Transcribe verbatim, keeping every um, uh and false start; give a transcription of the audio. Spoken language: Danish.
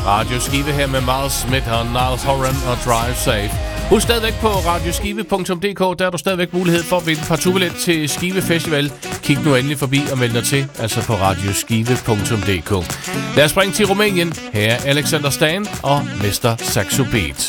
Radio Skive her med Miles Smith og Niles Horan og Drive Safe. Husk stadigvæk på radioskive punktum d k, der er du stadigvæk mulighed for at vinde et par tubillet til Skive Festival. Kig nu endelig forbi og meld dig til, altså på radioskive punktum d k. Lad os springe til Rumænien. Her er Alexander Stan og mister Saxo Beat.